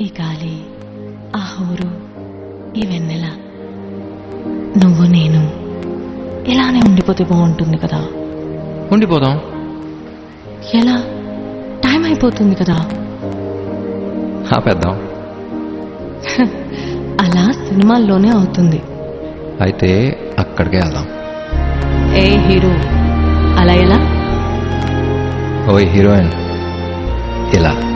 ఈ గాలి, ఆ ఊరు, ఈ వెన్నెల, నువ్వు నేను ఇలానే ఉండిపోతే బాగుంటుంది కదా. ఉండిపోదాం. ఎలా? టైం అయిపోతుంది కదా. ఆపేద్దాం. అలా సినిమాల్లోనే అవుతుంది. అయితే అక్కడికే వెళ్దాం. ఏ హీరో, అలా ఎలా? ఓయ్ హీరోయిన్, ఇలా